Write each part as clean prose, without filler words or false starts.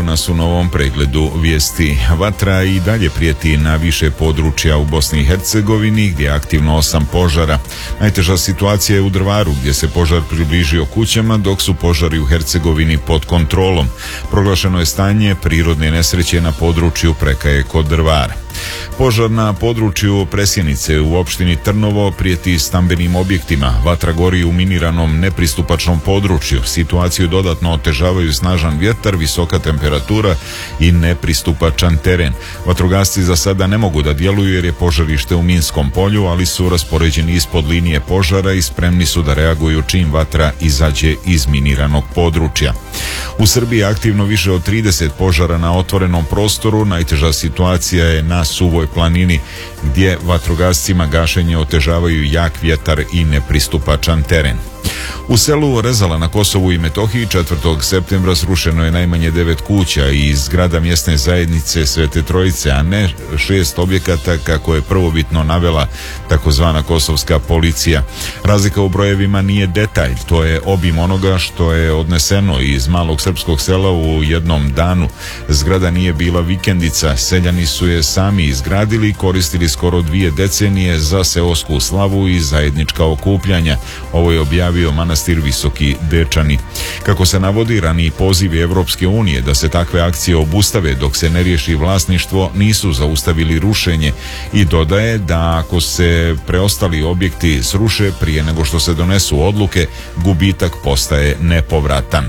evo nas u novom pregledu vijesti. Vatra i dalje prijeti na više područja u Bosni i Hercegovini gdje je aktivno 8 požara. Najteža situacija je u Drvaru gdje se požar približio kućama dok su požari u Hercegovini pod kontrolom. Proglašeno je stanje prirodne nesreće na području Prekaje kod Drvara. Požar na području Presjenice u opštini Trnovo prijeti stambenim objektima. Vatra gori u miniranom nepristupačnom području. Situaciju dodatno otežavaju snažan vjetar, visoka temperatura i nepristupačan teren. Vatrogasci za sada ne mogu da djeluju jer je požarište u minskom polju, ali su raspoređeni ispod linije požara i spremni su da reaguju čim vatra izađe iz miniranog područja. U Srbiji je aktivno više od 30 požara na otvorenom prostoru. Najteža situacija je na Suvoj planini gdje vatrogascima gašenje otežavaju jak vjetar i nepristupačan teren. U selu Rezala na Kosovu i Metohiji 4. septembra srušeno je najmanje 9 kuća i zgrada mjesne zajednice Svete Trojice, a ne 6 objekata kako je prvobitno navela takozvana kosovska policija. Razlika u brojevima nije detalj, to je obim onoga što je odneseno iz malog srpskog sela u jednom danu. Zgrada nije bila vikendica, seljani su je sami izgradili i koristili skoro 2 decenije za seosku slavu i zajednička okupljanja. Ovo je objavio manastir Visoki Dečani. Kako se navodi, raniji pozivi Evropske unije da se takve akcije obustave dok se ne riješi vlasništvo nisu zaustavili rušenje i dodaje da ako se preostali objekti sruše prije nego što se donesu odluke, gubitak postaje nepovratan.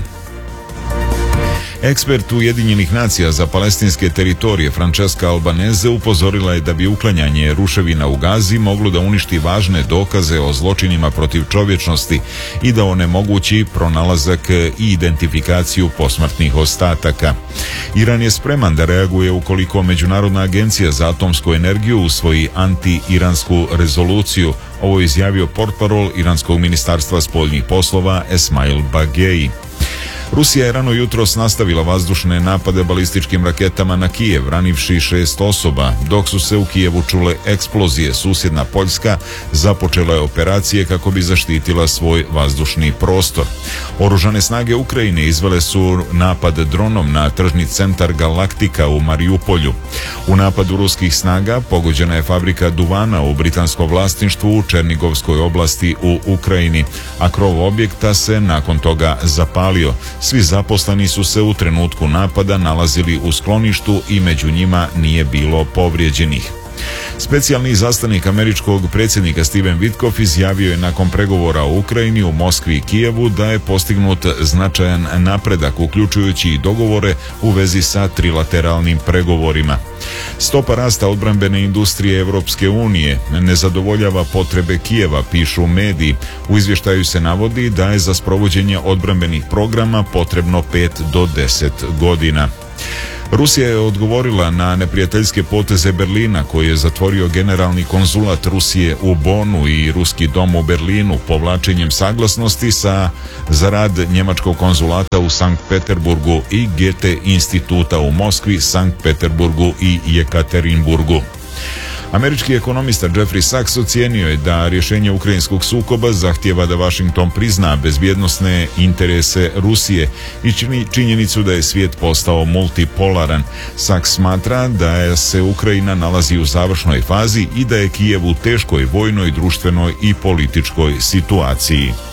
Ekspert Ujedinjenih nacija za palestinske teritorije Francesca Albanese upozorila je da bi uklanjanje ruševina u Gazi moglo da uništi važne dokaze o zločinima protiv čovječnosti i da onemogući pronalazak i identifikaciju posmrtnih ostataka. Iran je spreman da reaguje ukoliko Međunarodna agencija za atomsku energiju usvoji anti-iransku rezoluciju. Ovo je izjavio portparol Iranskog ministarstva spoljnih poslova Esmail Bagei. Rusija je rano jutros nastavila vazdušne napade balističkim raketama na Kijev, ranivši 6 osoba. Dok su se u Kijevu čule eksplozije, susjedna Poljska započela je operacije kako bi zaštitila svoj vazdušni prostor. Oružane snage Ukrajine izvele su napad dronom na tržni centar Galaktika u Mariupolju. U napadu ruskih snaga pogođena je fabrika duvana u britanskom vlasništvu u Černigovskoj oblasti u Ukrajini, a krov objekta se nakon toga zapalio. Svi zaposleni su se u trenutku napada nalazili u skloništu i među njima nije bilo povrijeđenih. Specijalni izaslanik američkog predsjednika Steven Witkoff izjavio je nakon pregovora o Ukrajini u Moskvi i Kijevu da je postignut značajan napredak, uključujući i dogovore u vezi sa trilateralnim pregovorima. Stopa rasta odbrambene industrije Evropske unije ne zadovoljava potrebe Kijeva, pišu mediji. U izvještaju se navodi da je za sprovođenje odbrambenih programa potrebno 5 do 10 godina. Rusija je odgovorila na neprijateljske poteze Berlina koji je zatvorio generalni konzulat Rusije u Bonu i ruski dom u Berlinu povlačenjem saglasnosti za rad njemačkog konzulata u Sankt Peterburgu i Goethe instituta u Moskvi, Sankt Peterburgu i Jekaterinburgu. Američki ekonomista Jeffrey Sachs ocijenio je da rješenje ukrajinskog sukoba zahtijeva da Washington prizna bezbjednosne interese Rusije i činjenicu da je svijet postao multipolaran. Sachs smatra da se Ukrajina nalazi u završnoj fazi i da je Kijev u teškoj vojnoj, društvenoj i političkoj situaciji.